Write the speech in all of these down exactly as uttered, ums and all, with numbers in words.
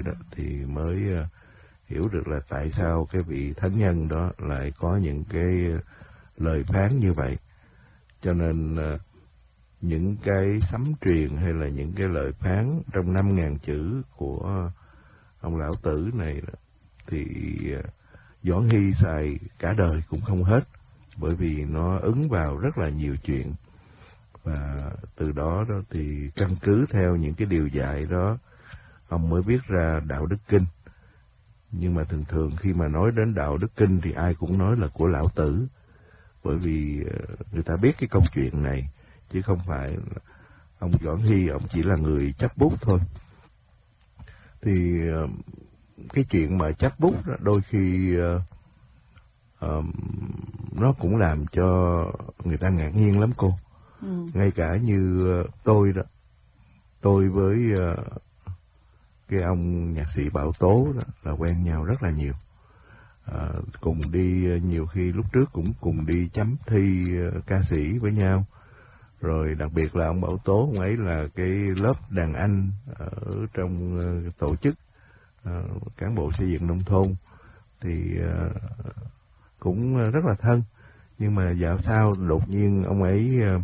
đó thì mới uh, hiểu được là tại sao cái vị thánh nhân đó lại có những cái lời phán như vậy. Cho nên uh, những cái sấm truyền hay là những cái lời phán trong năm ngàn chữ của ông lão tử này đó, thì uh, Doãn Hy xài cả đời cũng không hết, bởi vì nó ứng vào rất là nhiều chuyện. Và từ đó, đó thì căn cứ theo những cái điều dạy đó, ông mới viết ra Đạo Đức Kinh. Nhưng mà thường thường khi mà nói đến Đạo Đức Kinh thì ai cũng nói là của lão tử, bởi vì người ta biết cái câu chuyện này, chứ không phải ông Doãn Hy ông chỉ là người chấp bút thôi. Thì cái chuyện mà chấp bút đó, đôi khi uh, uh, nó cũng làm cho người ta ngạc nhiên lắm cô. Ừ. Ngay cả như uh, tôi đó, tôi với uh, cái ông nhạc sĩ Bảo Tố đó, là quen nhau rất là nhiều. Uh, cùng đi uh, nhiều khi lúc trước cũng cùng đi chấm thi uh, ca sĩ với nhau. Rồi đặc biệt là ông Bảo Tố, ông ấy là cái lớp đàn anh ở trong uh, tổ chức uh, cán bộ xây dựng nông thôn, thì uh, cũng rất là thân. Nhưng mà dạo sau đột nhiên ông ấy uh,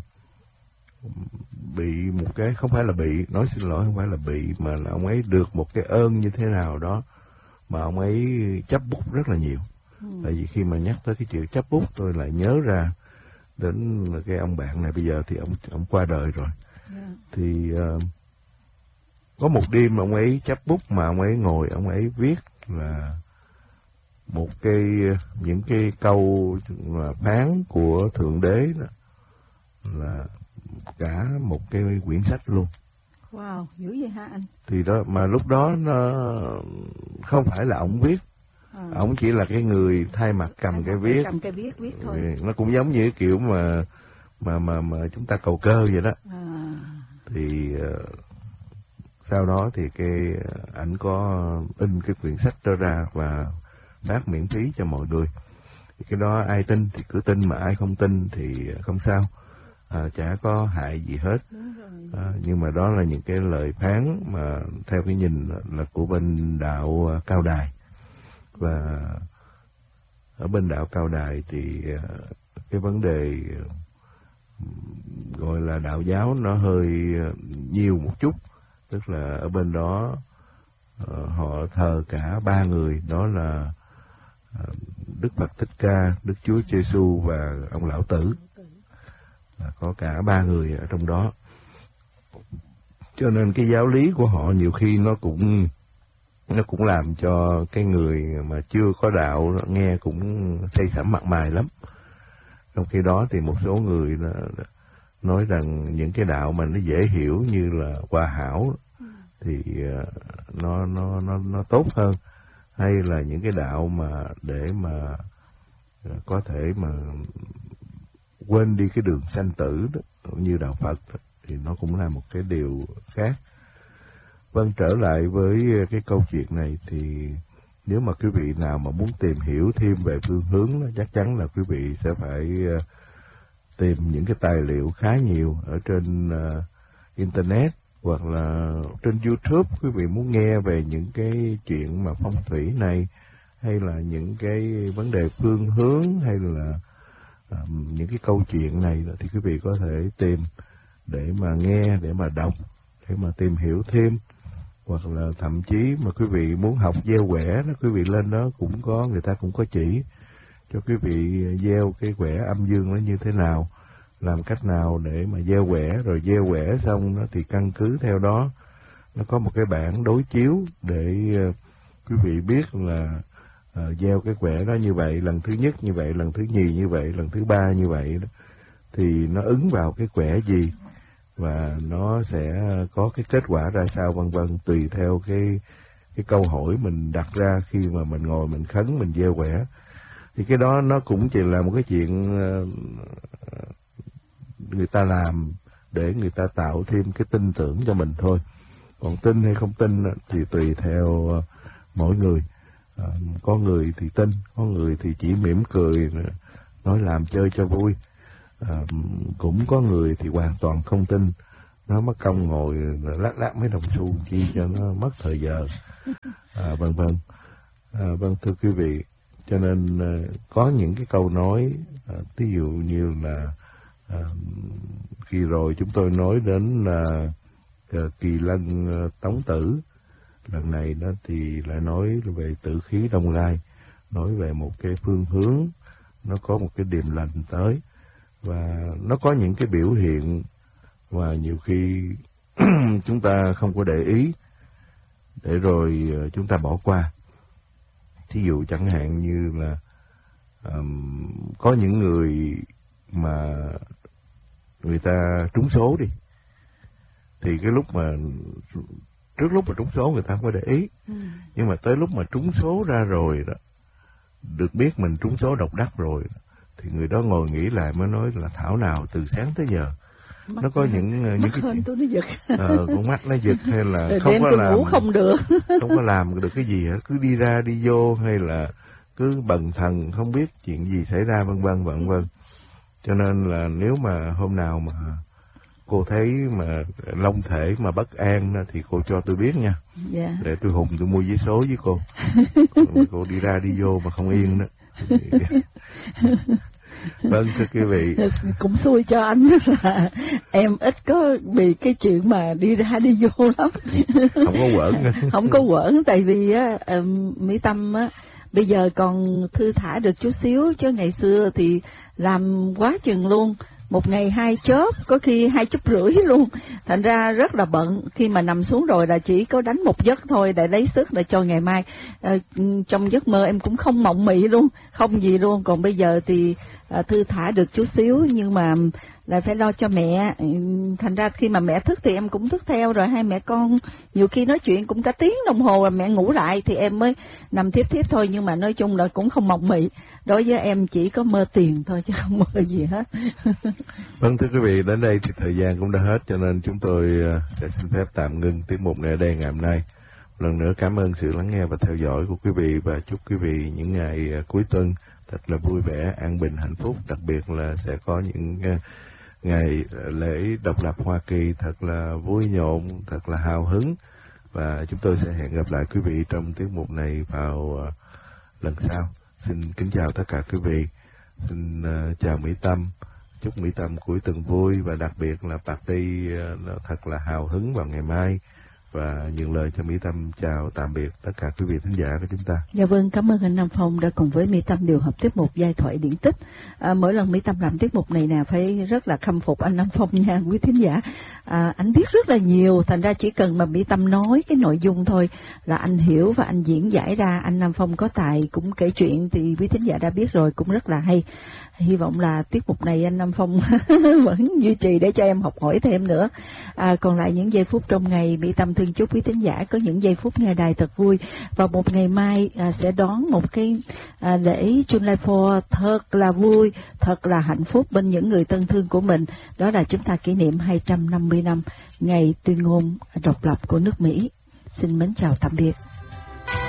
bị một cái, không phải là bị, nói xin lỗi, không phải là bị, mà là ông ấy được một cái ơn như thế nào đó mà ông ấy chấp bút rất là nhiều. Ừ. Tại vì khi mà nhắc tới cái chuyện chấp bút, tôi lại nhớ ra đến cái ông bạn này, bây giờ thì ông ông qua đời rồi. Yeah. Thì uh, có một đêm ông ấy chấp bút mà ông ấy ngồi, ông ấy viết là một cái, những cái câu là phán của Thượng Đế đó, là cả một cái quyển sách luôn. Wow, dữ vậy hả anh? Thì đó, mà lúc đó nó không phải là ông viết, à. Ông chỉ là cái người thay mặt cầm cái viết, cầm cái viết viết thôi. Nó cũng giống như cái kiểu mà mà mà mà chúng ta cầu cơ vậy đó. À. Thì uh, sau đó thì cái ảnh có in cái quyển sách đó ra và phát miễn phí cho mọi người. Thì cái đó ai tin thì cứ tin, mà ai không tin thì không sao. À, chả có hại gì hết. À, nhưng mà đó là những cái lời phán mà theo cái nhìn là của bên đạo Cao Đài. Và ở bên đạo Cao Đài thì cái vấn đề gọi là đạo giáo nó hơi nhiều một chút, tức là ở bên đó họ thờ cả ba người, đó là Đức Phật Thích Ca, Đức Chúa Giêsu và ông Lão Tử. Có cả ba người ở trong đó. Cho nên cái giáo lý của họ nhiều khi nó cũng nó cũng làm cho cái người mà chưa có đạo nghe cũng say sẩm mặt mày lắm. Trong khi đó thì một số người nói rằng những cái đạo mà nó dễ hiểu như là Hòa Hảo thì nó nó nó nó tốt hơn, hay là những cái đạo mà để mà có thể mà quên đi cái đường sanh tử đó, như đạo Phật đó, thì nó cũng là một cái điều khác. Vâng, trở lại với cái câu chuyện này thì nếu mà quý vị nào mà muốn tìm hiểu thêm về phương hướng đó, chắc chắn là quý vị sẽ phải uh, tìm những cái tài liệu khá nhiều ở trên uh, internet hoặc là trên YouTube. Quý vị muốn nghe về những cái chuyện mà phong thủy này, hay là những cái vấn đề phương hướng, hay là um, những cái câu chuyện này thì quý vị có thể tìm để mà nghe, để mà đọc, để mà tìm hiểu thêm. Hoặc là thậm chí mà quý vị muốn học gieo quẻ đó, quý vị lên đó cũng có, người ta cũng có chỉ cho quý vị gieo cái quẻ âm dương nó như thế nào, làm cách nào để mà gieo quẻ, rồi gieo quẻ xong đó thì căn cứ theo đó nó có một cái bảng đối chiếu để uh, quý vị biết là uh, gieo cái quẻ đó như vậy, lần thứ nhất như vậy, lần thứ nhì như vậy, lần thứ ba như vậy đó, thì nó ứng vào cái quẻ gì và nó sẽ có cái kết quả ra sao, vân vân, tùy theo cái cái câu hỏi mình đặt ra khi mà mình ngồi mình khấn, mình gieo quẻ. Thì cái đó nó cũng chỉ là một cái chuyện người ta làm để người ta tạo thêm cái tin tưởng cho mình thôi. Còn tin hay không tin thì tùy theo mỗi người. À, có người thì tin, có người thì chỉ mỉm cười nói làm chơi cho vui. À, cũng có người thì hoàn toàn không tin nó mất công ngồi lát lát mấy đồng xu chi cho nó mất thời giờ, à, vân vân. À, vâng, thưa quý vị, cho nên à, có những cái câu nói, à, ví dụ như là à, khi rồi chúng tôi nói đến là à, Kỳ Lân à, Tống Tử, lần này đó thì lại nói về tử khí Đông Lai, nói về một cái phương hướng, nó có một cái điềm lành tới, và nó có những cái biểu hiện mà nhiều khi chúng ta không có để ý, để rồi chúng ta bỏ qua. Thí dụ chẳng hạn như là um, có những người mà người ta trúng số đi, thì cái lúc mà trước lúc mà trúng số người ta không có để ý, ừ. nhưng mà tới lúc mà trúng số ra rồi đó, được biết mình trúng số độc đắc rồi, thì người đó ngồi nghĩ lại mới nói là thảo nào từ sáng tới giờ mắt nó có những mắt những cái chuyện tôi nó giật, ờ, con mắt nó giật, hay là rồi không có làm ngủ không được không có làm được cái gì hết, cứ đi ra đi vô, hay là cứ bần thần không biết chuyện gì xảy ra, vân vân vân vân. Cho nên là nếu mà hôm nào mà cô thấy mà long thể mà bất an đó, thì cô cho tôi biết nha, yeah. để tôi hùng tôi mua vé số với cô. Cô đi ra đi vô mà không yên đó. Vâng, thưa quý vị, cũng xui cho anh là em ít có bị cái chuyện mà đi ra đi vô lắm. Không có quẩn. Không có quẩn, tại vì á Mỹ Tâm á bây giờ còn thư thả được chút xíu, chứ ngày xưa thì làm quá chừng luôn, một ngày hai chớp, có khi hai chớp rưỡi luôn, thành ra rất là bận. Khi mà nằm xuống rồi là chỉ có đánh một giấc thôi để lấy sức để cho ngày mai. À, trong giấc mơ em cũng không mộng mị luôn, không gì luôn. Còn bây giờ thì à, thư thả được chút xíu, nhưng mà lại phải lo cho mẹ, thành ra khi mà mẹ thức thì em cũng thức theo, rồi hai mẹ con nhiều khi nói chuyện cũng cả tiếng đồng hồ rồi mẹ ngủ lại thì em mới nằm tiếp tiếp thôi. Nhưng mà nói chung là cũng không mộng mị, đối với em chỉ có mơ tiền thôi chứ không mơ gì hết. Vâng, thưa quý vị, đến đây thì thời gian cũng đã hết, cho nên chúng tôi sẽ xin phép tạm ngưng tiết mục này ở đây ngày hôm nay. Lần nữa cảm ơn sự lắng nghe và theo dõi của quý vị, và chúc quý vị những ngày cuối tuần thật là vui vẻ, an bình, hạnh phúc. Đặc biệt là sẽ có những ngày lễ độc lập Hoa Kỳ thật là vui nhộn, thật là hào hứng. Và chúng tôi sẽ hẹn gặp lại quý vị trong tiết mục này vào lần sau. Xin kính chào tất cả quý vị. Xin uh, chào Mỹ Tâm. Chúc Mỹ Tâm cuối tuần vui, và đặc biệt là party uh, thật là hào hứng vào ngày mai. Và nhường lời cho Mỹ Tâm chào tạm biệt tất cả quý vị thính giả của chúng ta. Dạ vâng, cảm ơn anh Nam Phong đã cùng với Mỹ Tâm điều hợp tiết mục Giai thoại điển tích. À, mỗi lần Mỹ Tâm làm tiết mục này nè phải rất là khâm phục anh Nam Phong nha quý thính giả. À, anh biết rất là nhiều, thành ra chỉ cần mà Mỹ Tâm nói cái nội dung thôi là anh hiểu và anh diễn giải ra. Anh Nam Phong có tài cũng kể chuyện thì quý thính giả đã biết rồi, cũng rất là hay. Hy vọng là tiết mục này anh Nam Phong vẫn duy trì để cho em học hỏi thêm nữa. À, còn lại những giây phút trong ngày, Mỹ Tâm thương chúc quý thính giả có những giây phút nghe đài thật vui. Và một ngày mai à, sẽ đón một cái à, lễ July fourth thật là vui, thật là hạnh phúc bên những người thân thương của mình. Đó là chúng ta kỷ niệm hai trăm năm mươi năm ngày tuyên ngôn độc lập của nước Mỹ. Xin mến chào tạm biệt.